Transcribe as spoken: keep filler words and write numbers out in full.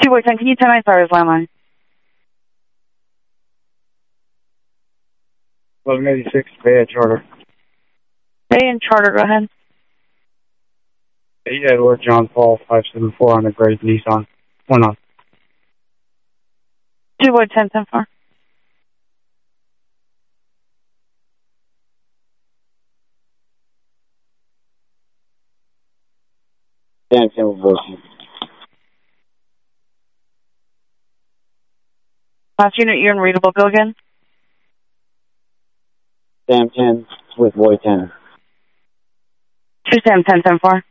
Two Boy ten, can you ten nine Stars landline? eleven eighty-six, Bay at Charter. Bay and Charter, go ahead. eight Edward John Paul five seven four on the gray Nissan. One on. Two Boy ten ten four. Dan ten with voicemail. Last unit, you're in readable. Go again. Sam ten with Boy ten. Two Sam ten ten four.